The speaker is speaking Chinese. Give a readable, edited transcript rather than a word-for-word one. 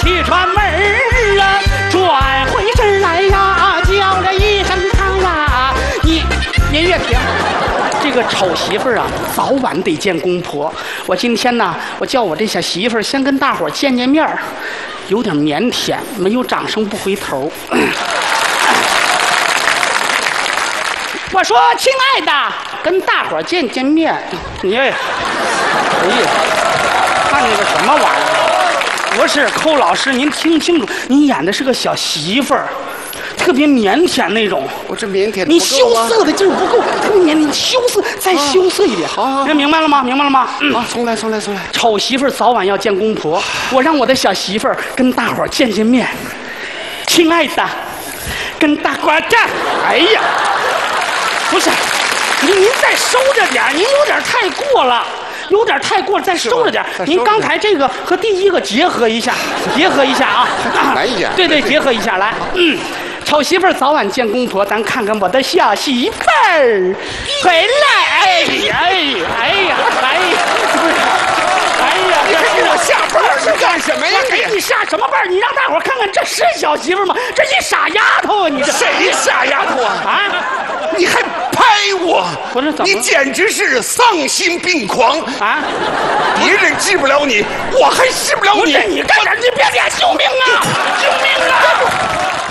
去串门儿啊，转回身来呀，叫了一声他呀，你音乐停。这个丑媳妇儿啊，早晚得见公婆。我今天呢，我叫我这小媳妇儿先跟大伙儿见见面儿，有点腼腆，没有掌声不回头。我说，亲爱的，跟大伙儿见见面。你，哎呀，看那个什么玩意儿？不是，寇老师，您听清楚，您演的是个小媳妇儿。特别腼腆那种， 我这腼腆， 你羞涩的劲儿不够，特别腼腆，羞涩，再羞涩一点。 好， 明白了吗？明白了吗？ 啊，重来。 丑媳妇儿早晚要见公婆，我让我的小媳妇儿跟大伙儿见见面。亲爱的，跟大伙儿见。哎呀，不是，您再收着点，您有点太过了。有点太过了，再收着点。您刚才这个和第一个结合一下啊！ 来一点， 对，结合一下来。丑媳妇儿早晚见公婆，咱看看我的小媳妇儿回来。哎呀， 你给我下绊儿是干什么呀？ 我给你下什么绊儿？你让大伙儿看看，这是小媳妇吗？这一傻丫头啊！你这谁傻丫头啊？ 啊！ 你还拍我？ 不是怎么？ 你简直是丧心病狂啊！ 别人治不了你，我还治不了你。 你干啥？你别救命啊！救命啊！